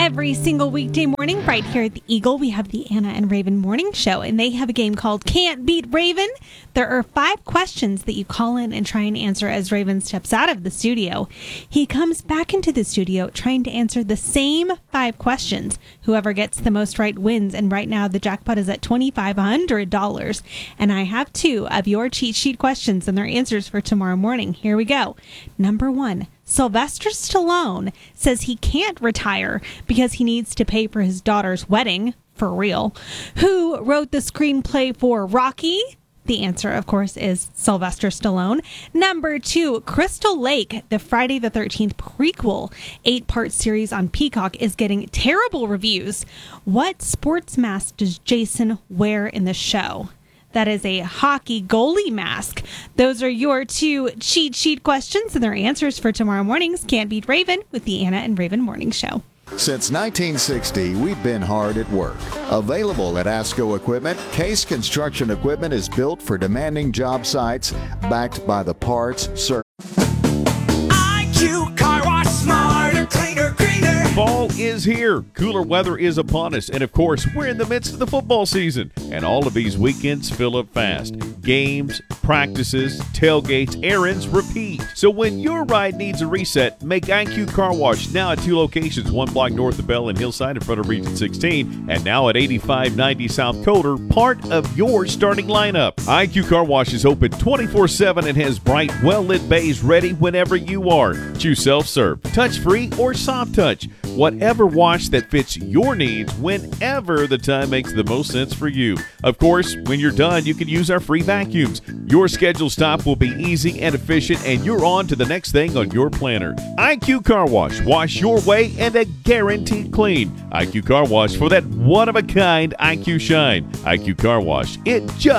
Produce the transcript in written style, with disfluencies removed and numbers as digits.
Every single weekday morning, right here at the Eagle, we have the Anna and Raven Morning Show, and they have a game called Can't Beat Raven. There are 5 questions that you call in and try and answer as Raven steps out of the studio. He comes back into the studio trying to answer the same 5 questions. Whoever gets the most right wins, and right now the jackpot is at $2,500. And I have 2 of your cheat sheet questions and their answers for tomorrow morning. Here we go. Number 1. Sylvester Stallone says he can't retire because he needs to pay for his daughter's wedding. For real. Who wrote the screenplay for Rocky? The answer, of course, is Sylvester Stallone. Number 2, Crystal Lake, the Friday the 13th prequel 8-part series on Peacock, is getting terrible reviews. What sports mask does Jason wear in the show? That is a hockey goalie mask. Those are your 2 cheat sheet questions and their answers for tomorrow morning's Can't Beat Raven with the Anna and Raven Morning Show. Since 1960, we've been hard at work. Available at ASCO Equipment, Case Construction Equipment is built for demanding job sites, backed by the parts, service. IQ Car Wash, smarter, cleaner, greener. Fall is here. Cooler weather is upon us. And of course, we're in the midst of the football season. And all of these weekends fill up fast. Games, practices, tailgates, errands, repeat. So when your ride needs a reset, make IQ Car Wash now at 2 locations, 1 block north of Bell and Hillside in front of Region 16, and now at 8590 South Coder, part of your starting lineup. IQ Car Wash is open 24/7 and has bright, well-lit bays ready whenever you are. Choose self-serve, touch-free, or soft touch. Whatever wash that fits your needs whenever the time makes the most sense for you. Of course, when you're done, you can use our free vacuums. Your scheduled stop will be easy and efficient, and you're on to the next thing on your planner. IQ Car Wash. Wash your way and a guaranteed clean. IQ Car Wash for that one-of-a-kind IQ shine. IQ Car Wash. It just